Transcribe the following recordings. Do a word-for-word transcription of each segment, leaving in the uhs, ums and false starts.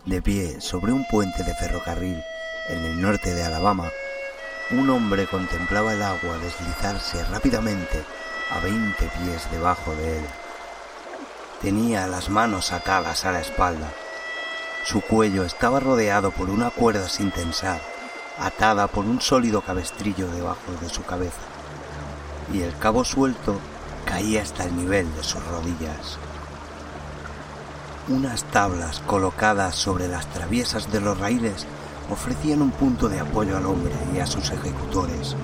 De pie sobre un puente de ferrocarril en el norte de Alabama, un hombre contemplaba el agua deslizarse rápidamente a veinte pies debajo de él. Tenía las manos atadas a la espalda. Su cuello estaba rodeado por una cuerda sin tensar, atada por un sólido cabestrillo debajo de su cabeza, y el cabo suelto caía hasta el nivel de sus rodillas. Unas tablas colocadas sobre las traviesas de los raíles ofrecían un punto de apoyo al hombre y a sus ejecutores.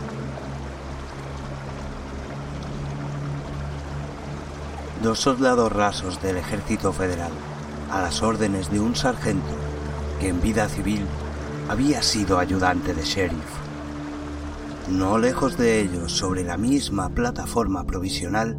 Dos soldados rasos del ejército federal, a las órdenes de un sargento que en vida civil había sido ayudante de sheriff. No lejos de ellos, sobre la misma plataforma provisional,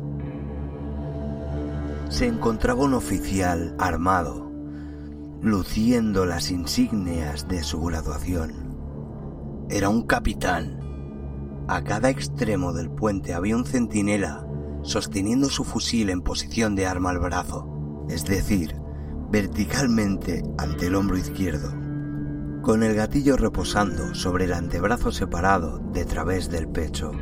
se encontraba un oficial armado, luciendo las insignias de su graduación. Era un capitán. A cada extremo del puente había un centinela sosteniendo su fusil en posición de arma al brazo, es decir, verticalmente ante el hombro izquierdo, con el gatillo reposando sobre el antebrazo separado de través del pecho.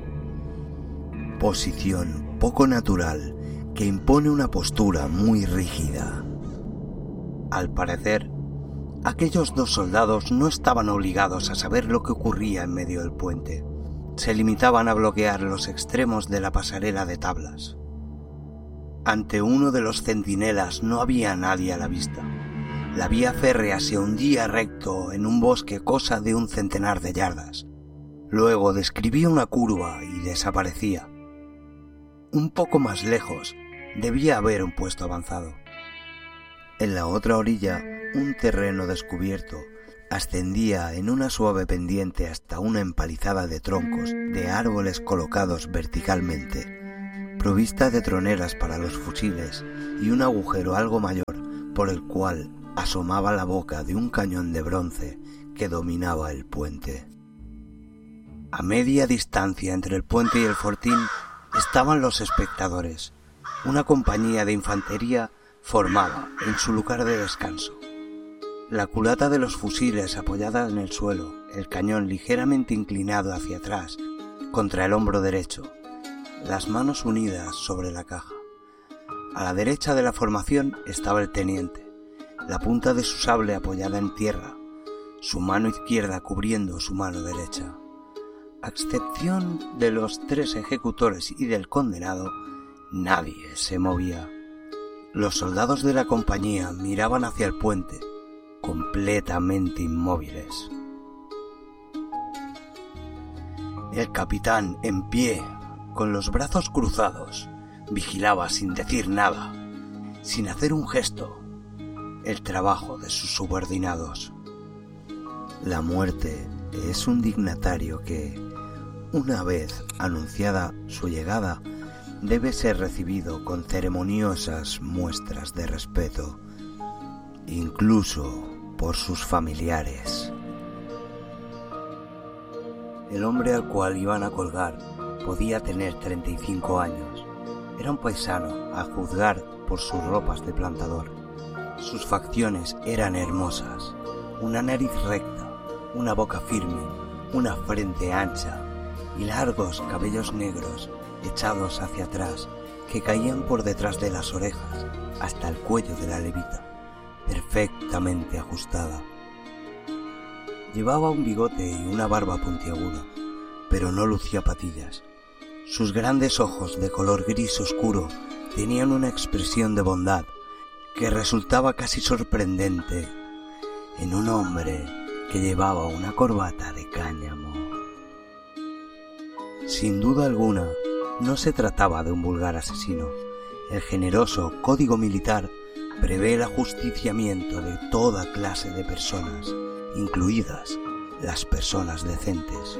Posición poco natural que impone una postura muy rígida. Al parecer, aquellos dos soldados no estaban obligados a saber lo que ocurría en medio del puente. Se limitaban a bloquear los extremos de la pasarela de tablas. Ante uno de los centinelas no había nadie a la vista. La vía férrea se hundía recto en un bosque cosa de un centenar de yardas. Luego describía una curva y desaparecía. Un poco más lejos debía haber un puesto avanzado. En la otra orilla, un terreno descubierto ascendía en una suave pendiente hasta una empalizada de troncos de árboles colocados verticalmente, provista de troneras para los fusiles y un agujero algo mayor por el cual asomaba la boca de un cañón de bronce que dominaba el puente. A media distancia entre el puente y el fortín estaban los espectadores. Una compañía de infantería formaba en su lugar de descanso. La culata de los fusiles apoyada en el suelo, el cañón ligeramente inclinado hacia atrás contra el hombro derecho, las manos unidas sobre la caja. A la derecha de la formación estaba el teniente, la punta de su sable apoyada en tierra, su mano izquierda cubriendo su mano derecha. A excepción de los tres ejecutores y del condenado, nadie se movía. Los soldados de la compañía miraban hacia el puente, completamente inmóviles. El capitán, en pie, con los brazos cruzados, vigilaba sin decir nada, sin hacer un gesto, el trabajo de sus subordinados. La muerte es un dignatario que, una vez anunciada su llegada, debe ser recibido con ceremoniosas muestras de respeto, incluso por sus familiares. El hombre al cual iban a colgar podía tener treinta y cinco años. Era un paisano, a juzgar por sus ropas de plantador. Sus facciones eran hermosas: una nariz recta, una boca firme, una frente ancha y largos cabellos negros echados hacia atrás que caían por detrás de las orejas hasta el cuello de la levita, perfectamente ajustada. Llevaba un bigote y una barba puntiaguda, pero no lucía patillas. Sus grandes ojos de color gris oscuro tenían una expresión de bondad que resultaba casi sorprendente en un hombre que llevaba una corbata de cáñamo. Sin duda alguna, no se trataba de un vulgar asesino. El generoso código militar prevé el ajusticiamiento de toda clase de personas, incluidas las personas decentes.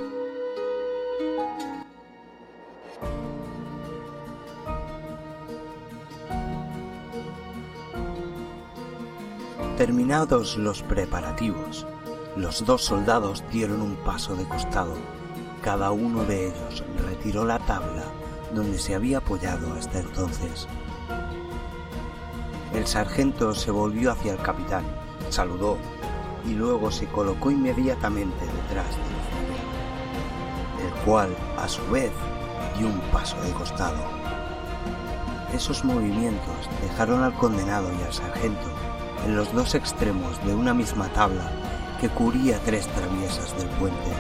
Terminados los preparativos, los dos soldados dieron un paso de costado. Cada uno de ellos retiró la tabla donde se había apoyado hasta entonces. El sargento se volvió hacia el capitán saludó y luego se colocó inmediatamente detrás del oficial, el cual, a su vez, dio un paso de costado. Esos movimientos dejaron al condenado y al sargento en los dos extremos de una misma tabla que cubría tres traviesas del puente.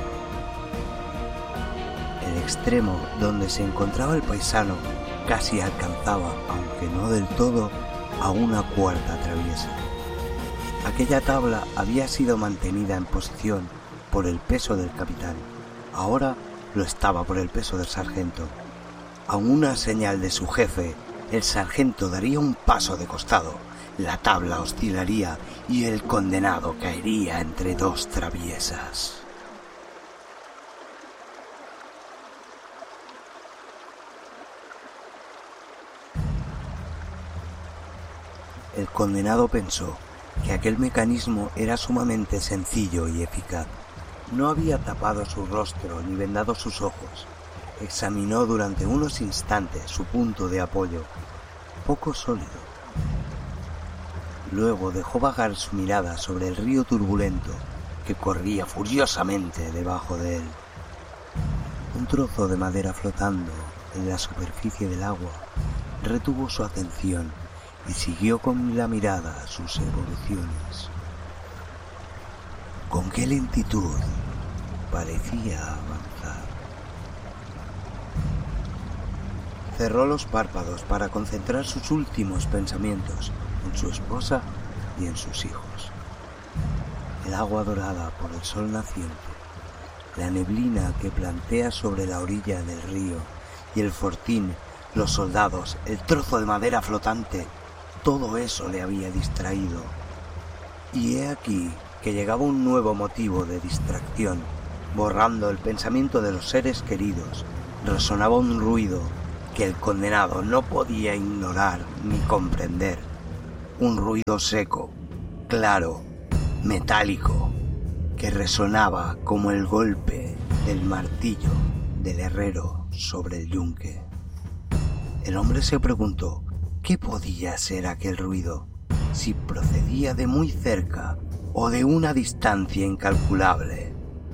El extremo donde se encontraba el paisano casi alcanzaba, aunque no del todo, a una cuarta traviesa. Aquella tabla había sido mantenida en posición por el peso del capitán. Ahora lo estaba por el peso del sargento. A una señal de su jefe, el sargento daría un paso de costado, la tabla oscilaría y el condenado caería entre dos traviesas. El condenado pensó que aquel mecanismo era sumamente sencillo y eficaz. No había tapado su rostro ni vendado sus ojos. Examinó durante unos instantes su punto de apoyo, poco sólido. Luego dejó vagar su mirada sobre el río turbulento que corría furiosamente debajo de él. Un trozo de madera flotando en la superficie del agua retuvo su atención y siguió con la mirada sus evoluciones. Con qué lentitud parecía avanzar. Cerró los párpados para concentrar sus últimos pensamientos en su esposa y en sus hijos. El agua dorada por el sol naciente, la neblina que plantea sobre la orilla del río y el fortín, los soldados, el trozo de madera flotante, todo eso le había distraído. Y he aquí que llegaba un nuevo motivo de distracción. Borrando el pensamiento de los seres queridos, resonaba un ruido que el condenado no podía ignorar ni comprender. Un ruido seco, claro, metálico, que resonaba como el golpe del martillo del herrero sobre el yunque. El hombre se preguntó qué podía ser aquel ruido, si procedía de muy cerca o de una distancia incalculable,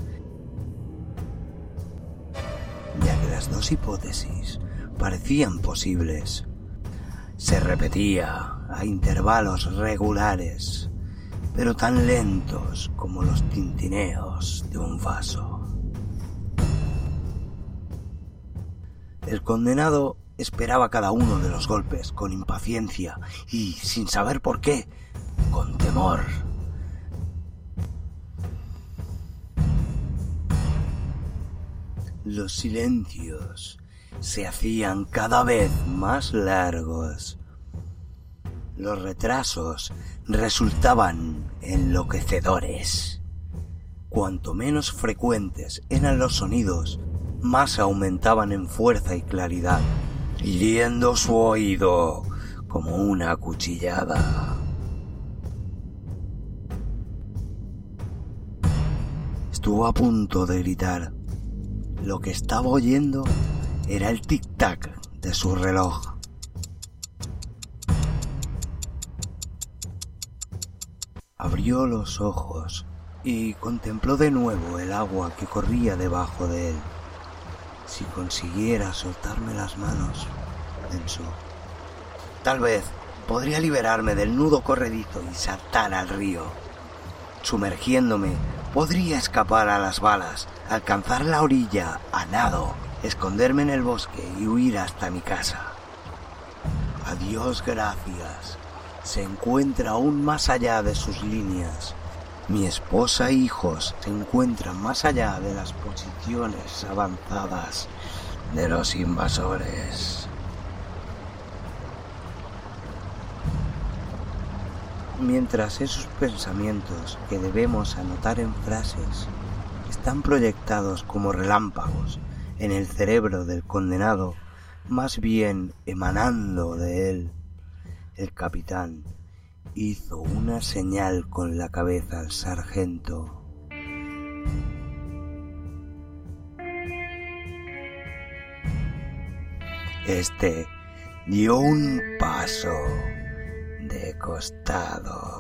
ya que las dos hipótesis parecían posibles. Se repetía a intervalos regulares, pero tan lentos como los tintineos de un vaso. El condenado esperaba cada uno de los golpes con impaciencia y, sin saber por qué, con temor. Los silencios se hacían cada vez más largos. Los retrasos resultaban enloquecedores. Cuanto menos frecuentes eran los sonidos, más aumentaban en fuerza y claridad, hiriendo su oído como una cuchillada. Estuvo a punto de gritar. Lo que estaba oyendo era el tic-tac de su reloj. Abrió los ojos y contempló de nuevo el agua que corría debajo de él. Si consiguiera soltarme las manos, pensó, tal vez podría liberarme del nudo corredizo y saltar al río. Sumergiéndome, podría escapar a las balas, alcanzar la orilla a nado, esconderme en el bosque y huir hasta mi casa. A Dios gracias, se encuentra aún más allá de sus líneas. Mi esposa e hijos se encuentran más allá de las posiciones avanzadas de los invasores. Mientras esos pensamientos que debemos anotar en frases están proyectados como relámpagos en el cerebro del condenado, más bien emanando de él, el capitán hizo una señal con la cabeza al sargento. Este dio un paso de costado.